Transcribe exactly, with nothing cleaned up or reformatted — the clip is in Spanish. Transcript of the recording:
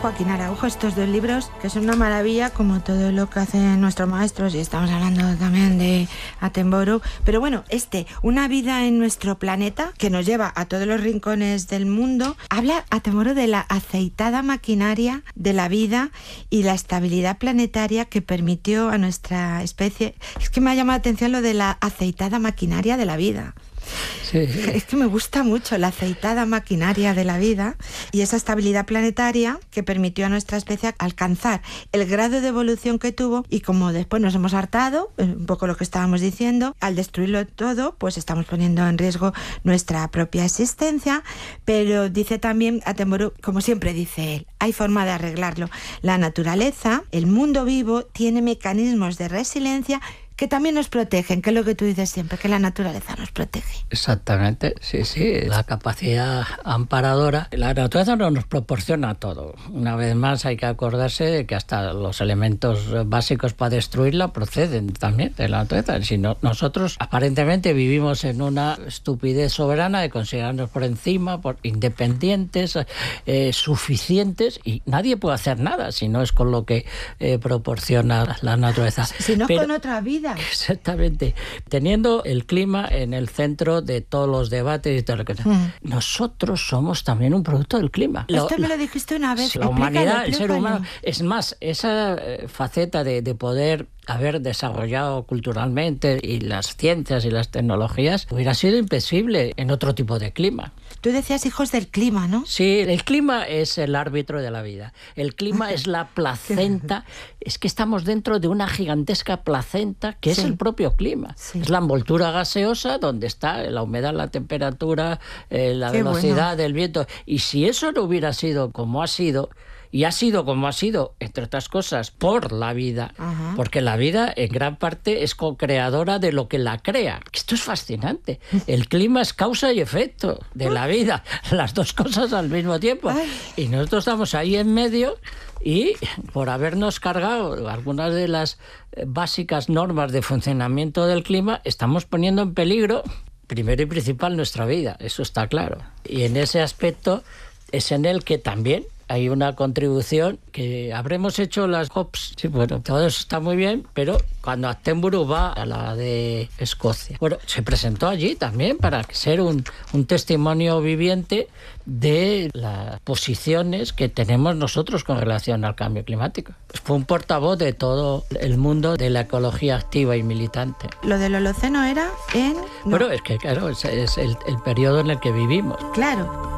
Joaquín Araujo, estos dos libros que son una maravilla, como todo lo que hacen nuestros maestros, y estamos hablando también de Attenborough. Pero bueno, este, Una vida en nuestro planeta, que nos lleva a todos los rincones del mundo, habla Attenborough de la aceitada maquinaria de la vida y la estabilidad planetaria que permitió a nuestra especie. Es que me ha llamado la atención lo de la aceitada maquinaria de la vida. Sí. Es que me gusta mucho la aceitada maquinaria de la vida y esa estabilidad planetaria que permitió a nuestra especie alcanzar el grado de evolución que tuvo, y como después nos hemos hartado, un poco lo que estábamos diciendo, al destruirlo todo, pues estamos poniendo en riesgo nuestra propia existencia. Pero dice también Attenborough, como siempre dice él, hay forma de arreglarlo. La naturaleza, el mundo vivo, tiene mecanismos de resiliencia que también nos protegen, que es lo que tú dices siempre, que la naturaleza nos protege. Exactamente, sí, sí, la capacidad amparadora. La naturaleza no nos proporciona todo. Una vez más hay que acordarse de que hasta los elementos básicos para destruirla proceden también de la naturaleza. Si no, nosotros aparentemente vivimos en una estupidez soberana de considerarnos por encima, por independientes, eh, suficientes, y nadie puede hacer nada si no es con lo que eh, proporciona la naturaleza. Si no es con otra vida. Exactamente. Teniendo el clima en el centro de todos los debates y todo lo que... Mm. Nosotros somos también un producto del clima. Esto lo, me lo dijiste una vez. La humanidad, el ser humano... Es más, esa faceta de, de poder haber desarrollado culturalmente y las ciencias y las tecnologías hubiera sido imposible en otro tipo de clima. Tú decías hijos del clima, ¿no? Sí, el clima es el árbitro de la vida. El clima es la placenta. Es que estamos dentro de una gigantesca placenta que sí. es el propio clima. Sí. Es la envoltura gaseosa donde está la humedad, la temperatura, eh, la Qué velocidad bueno. del viento. Y si eso no hubiera sido como ha sido... Y ha sido como ha sido, entre otras cosas, por la vida. Ajá. Porque la vida, en gran parte, es co-creadora de lo que la crea. Esto es fascinante. El clima es causa y efecto de la vida. Las dos cosas al mismo tiempo. Ay. Y nosotros estamos ahí en medio y, por habernos cargado algunas de las básicas normas de funcionamiento del clima, estamos poniendo en peligro, primero y principal, nuestra vida. Eso está claro. Y en ese aspecto es en el que también hay una contribución que habremos hecho las C O Ps. Sí, bueno, todo eso está muy bien, pero cuando Attenborough va a la de Escocia, bueno, se presentó allí también para ser un, un testimonio viviente de las posiciones que tenemos nosotros con relación al cambio climático. Pues fue un portavoz de todo el mundo de la ecología activa y militante. Lo del Holoceno era en... No. Bueno, es que claro, es, es el, el periodo en el que vivimos. Claro.